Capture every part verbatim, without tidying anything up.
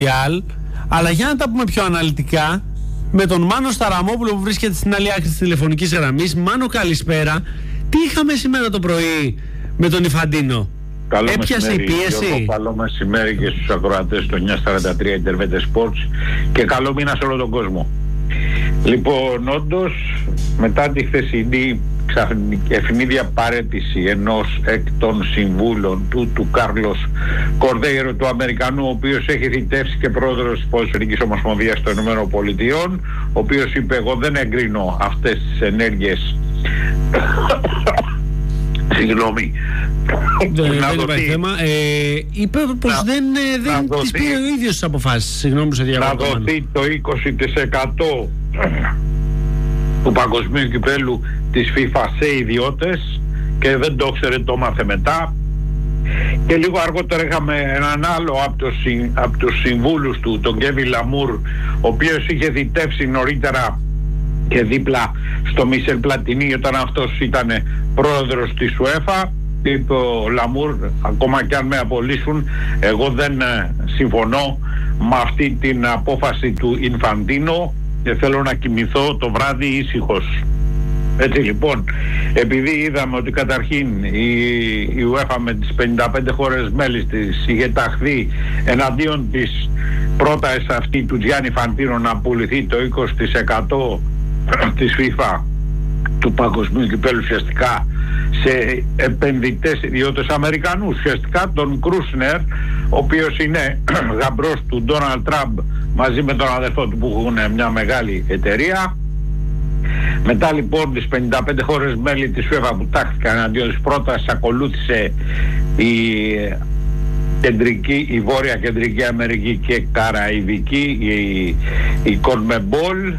Αλλά για να τα πούμε πιο αναλυτικά, με τον Μάνο Σταραμόπουλο που βρίσκεται στην άλλη άκρη της τηλεφωνικής γραμμής. Μάνο, καλησπέρα. Τι είχαμε σήμερα το πρωί με τον Ιφαντίνο? Καλό Έπιασε η πίεση? Γιώργο, καλό μεσημέρι και στους ακροατές του εννιακόσια σαράντα τρία Ιντερβέντε Sports και καλό μήνα σε όλο τον κόσμο. Λοιπόν, όντως, μετά τη χθεσινή ευνίδια παρέτηση ενός εκ των συμβούλων του, του Κάρλος Κορδέιρο, του Αμερικανού, ο οποίος έχει θητεύσει και πρόεδρος της Ποδοσφαιρικής Ομοσπονδίας των Ηνωμένων Πολιτειών, ο οποίος είπε: εγώ δεν εγκρίνω αυτές τις ενέργειες. Συγγνώμη. Δεν υπάρχει θέμα. Ε, είπε πως να, δεν, δεν δοθεί, τις πήρε ο ίδιος τις αποφάσεις. Συγγνώμη που σε διακόπτω. Να δοθεί το είκοσι τοις εκατό του παγκοσμίου κυπέλου της FIFA σε ιδιώτες και δεν το ξέρε, το μάθε μετά. Και λίγο αργότερα είχαμε έναν άλλο από τους, από τους συμβούλους του, τον Κέβιν Λαμούρ, ο οποίος είχε θητεύσει νωρίτερα και δίπλα στο Μισελ Πλατινί όταν αυτός ήταν πρόεδρος της UEFA. Είπε ο Λαμούρ: ακόμα και αν με απολύσουν, εγώ δεν ε, συμφωνώ με αυτή την απόφαση του Ινφαντίνο και θέλω να κοιμηθώ το βράδυ ήσυχος. Έτσι λοιπόν, επειδή είδαμε ότι καταρχήν η, η UEFA με τις πενήντα πέντε χώρες μέλη της είχε ταχθεί εναντίον της πρότασης αυτή του Τζιάννι Φαντίνο να πουληθεί το είκοσι τοις εκατό της FIFA του παγκοσμίου κυπέλου ουσιαστικά σε επενδυτές ιδιώτες Αμερικανούς, ουσιαστικά τον Κρούσνερ, ο οποίος είναι γαμπρός του Ντόναλντ Τραμπ μαζί με τον αδερφό του που έχουν μια μεγάλη εταιρεία. Μετά λοιπόν τις πενήντα πέντε χώρες μέλη της UEFA που τάχθηκαν εναντίον της πρότασης, ακολούθησε η κεντρική, η Βόρεια Κεντρική Αμερική και Καραϊβική, η, η Κονμεμπόλ,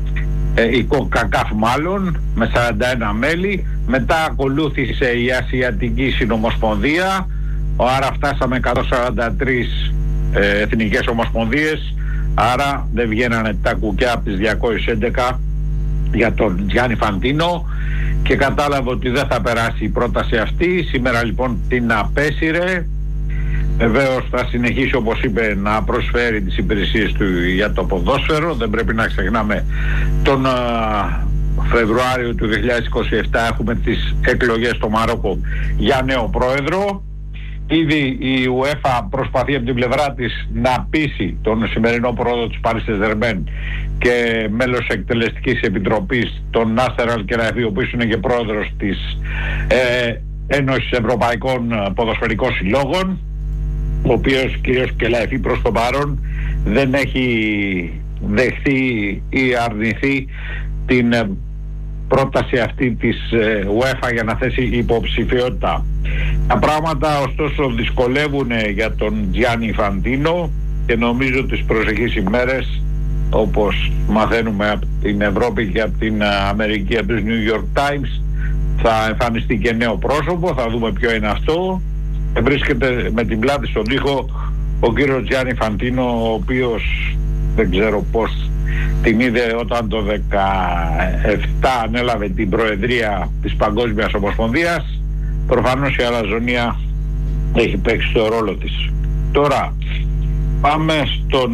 η Κοκακάφ μάλλον, με σαράντα ένα μέλη. Μετά ακολούθησε η Ασιατική Συνομοσπονδία, άρα φτάσαμε εκατόν σαράντα τρεις ε, εθνικές ομοσπονδίες, άρα δεν βγαίνανε τα κουκιά από τις διακόσιες έντεκα για τον Τζιάννι Φαντίνο και κατάλαβε ότι δεν θα περάσει η πρόταση αυτή. Σήμερα λοιπόν την απέσυρε. Βεβαίως θα συνεχίσει, όπως είπε, να προσφέρει τις υπηρεσίες του για το ποδόσφαιρο. Δεν πρέπει να ξεχνάμε τον α, Φεβρουάριο του δύο χιλιάδες είκοσι επτά έχουμε τις εκλογές στο Μαρόκο για νέο πρόεδρο. Ήδη η UEFA προσπαθεί από την πλευρά της να πείσει τον σημερινό πρόεδρο της Paris Saint-Germain και μέλος εκτελεστικής επιτροπής, τον Νάσερ Αλ-Κελαϊφή, ο οποίος είναι και πρόεδρος της ε, Ένωσης Ευρωπαϊκών Ποδοσφαιρικών Συλλόγων, ο οποίος κύριος Κελαϊφή προς το παρόν δεν έχει δεχθεί ή αρνηθεί την πρόταση αυτή της UEFA για να θέσει υποψηφιότητα. Τα πράγματα ωστόσο δυσκολεύουν για τον Τζιάννι Φαντίνο και νομίζω τις προσεχείς ημέρες, όπως μαθαίνουμε από την Ευρώπη και από την Αμερική, από τους New York Times, θα εμφανιστεί και νέο πρόσωπο. Θα δούμε ποιο είναι αυτό. Βρίσκεται με την πλάτη στον τοίχο ο κύριος Τζιάννι Φαντίνο, ο οποίος δεν ξέρω πώς την είδε όταν το δεκαεπτά ανέλαβε την προεδρία της Παγκόσμιας Ομοσπονδίας. Προφανώς η αλαζονία έχει παίξει το ρόλο της. Τώρα πάμε στον,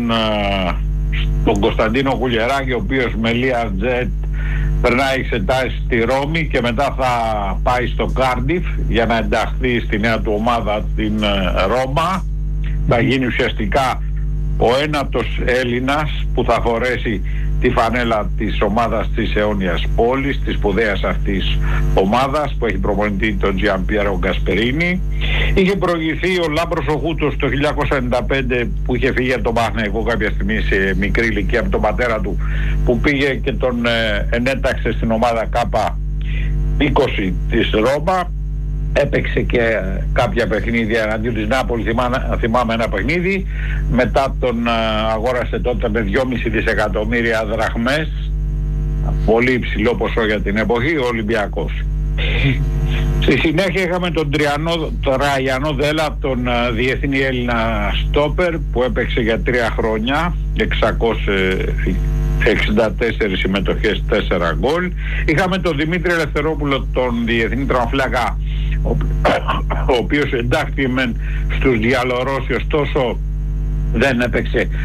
στον Κωνσταντίνο Κουλιεράκη, ο οποίος με Learjet περνάει εξετάσεις στη Ρώμη και μετά θα πάει στο Κάρντιφ για να ενταχθεί στη νέα του ομάδα την Ρώμα. Θα γίνει ουσιαστικά ο ένατος Έλληνας που θα φορέσει τη φανέλα της ομάδας της αιώνιας πόλης, της σπουδαίας αυτής ομάδας που έχει προπονητή τον Τζιανπιέρο Γκασπερίνι. Είχε προηγηθεί ο Λάμπρος ο Χούτος το χίλια εννιακόσια ενενήντα πέντε που είχε φύγει από τον Παναθηναϊκό κάποια στιγμή σε μικρή ηλικία από τον πατέρα του, που πήγε και τον ε, ενέταξε στην ομάδα Κάπα είκοσι της Ρώμα. Έπαιξε και κάποια παιχνίδια εναντίον της Νάπολη, θυμάμαι, θυμάμαι ένα παιχνίδι. Μετά τον αγόρασε τότε με δυόμισι δισεκατομμύρια δραχμές, πολύ υψηλό ποσό για την εποχή, ο Ολυμπιακός. Στη συνέχεια είχαμε τον Τριανό, Τραϊανό Δέλα, τον διεθνή Έλληνα στόπερ που έπαιξε για τρία χρόνια, εξακόσιες εξήντα τέσσερις συμμετοχές, τέσσερα γκολ. Είχαμε τον Δημήτρη Ελευθερόπουλο, τον διεθνή τραυματοφύλακα, ο οποίος εντάχθηκε μεν στους Διαλορώσιους, ωστόσο δεν έπαιξε.